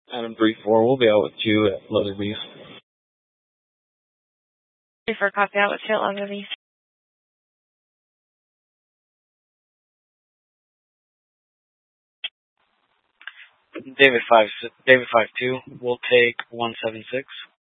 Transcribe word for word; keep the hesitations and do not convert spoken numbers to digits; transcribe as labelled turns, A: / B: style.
A: Adam three four, we'll be out with you at Leatherby's.
B: three four, copy out with you at Leatherby's.
A: David five, David five two, we'll take one seven six.